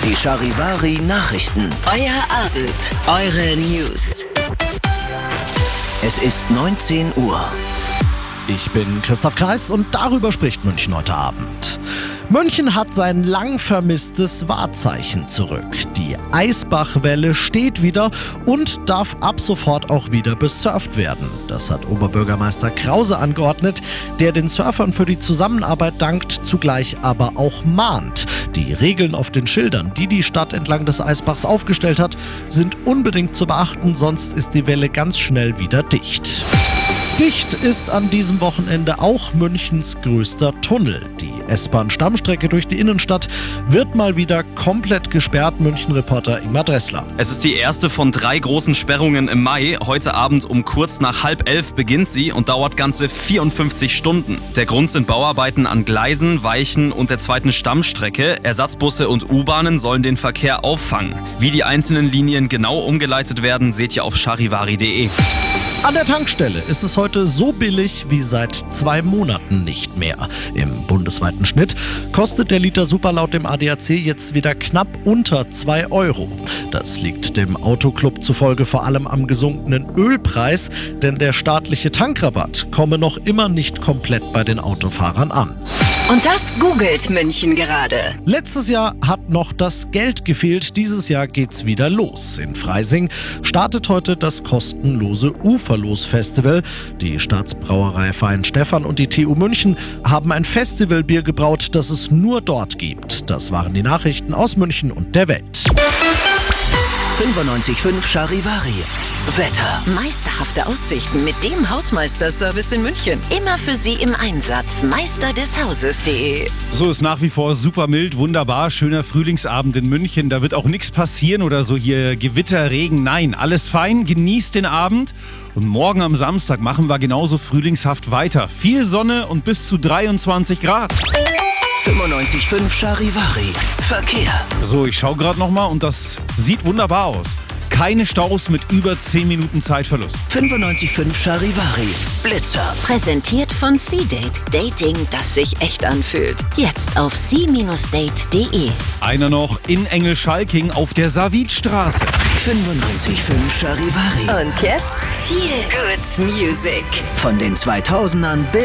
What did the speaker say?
Die Charivari Nachrichten. Euer Abend, eure News. Es ist 19 Uhr. Ich bin Christoph Kreis und darüber spricht München heute Abend. München hat sein lang vermisstes Wahrzeichen zurück. Die Eisbachwelle steht wieder und darf ab sofort auch wieder besurft werden. Das hat Oberbürgermeister Krause angeordnet, der den Surfern für die Zusammenarbeit dankt, zugleich aber auch mahnt. Die Regeln auf den Schildern, die die Stadt entlang des Eisbachs aufgestellt hat, sind unbedingt zu beachten, sonst ist die Welle ganz schnell wieder dicht. Dicht ist an diesem Wochenende auch Münchens größter Tunnel. Die S-Bahn-Stammstrecke durch die Innenstadt wird mal wieder komplett gesperrt. München-Reporter Ingmar Dressler. Es ist die erste von 3 großen Sperrungen im Mai. Heute Abend um kurz nach 10:30 beginnt sie und dauert ganze 54 Stunden. Der Grund sind Bauarbeiten an Gleisen, Weichen und der zweiten Stammstrecke. Ersatzbusse und U-Bahnen sollen den Verkehr auffangen. Wie die einzelnen Linien genau umgeleitet werden, seht ihr auf charivari.de. An der Tankstelle ist es heute so billig wie seit 2 Monaten nicht mehr. Im bundesweiten Schnitt kostet der Liter Super laut dem ADAC jetzt wieder knapp unter 2 Euro. Das liegt dem Autoclub zufolge vor allem am gesunkenen Ölpreis, denn der staatliche Tankrabatt komme noch immer nicht komplett bei den Autofahrern an. Und das googelt München gerade. Letztes Jahr hat noch das Geld gefehlt, dieses Jahr geht's wieder los. In Freising startet heute das kostenlose Uferlos-Festival. Die Staatsbrauerei Fein Stephan und die TU München haben ein Festivalbier gebraut, das es nur dort gibt. Das waren die Nachrichten aus München und der Welt. 95.5 Charivari. Wetter. Meisterhafte Aussichten mit dem Hausmeisterservice in München. Immer für Sie im Einsatz. meisterdeshauses.de. So, ist nach wie vor super mild, wunderbar, schöner Frühlingsabend in München. Da wird auch nichts passieren oder so hier Gewitter, Regen. Nein, alles fein, genießt den Abend. Und morgen am Samstag machen wir genauso frühlingshaft weiter. Viel Sonne und bis zu 23 Grad. 95.5 Charivari. Verkehr. So, ich schaue gerade nochmal und das sieht wunderbar aus. Keine Staus mit über 10 Minuten Zeitverlust. 95.5 Charivari. Blitzer. Präsentiert von C-Date. Dating, das sich echt anfühlt. Jetzt auf c-date.de. Einer noch in Engelschalking auf der Savidstraße. 95.5 Charivari. Und jetzt viel Good Music. Von den 2000ern bis